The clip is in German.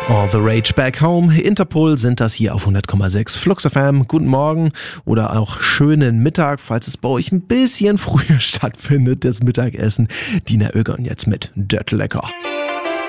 All the Rage Back Home, Interpol sind das hier auf 100,6 Flux FM. Guten Morgen oder auch schönen Mittag, falls es bei euch ein bisschen früher stattfindet, das Mittagessen. Dina Oegon jetzt mit Dörtlecker.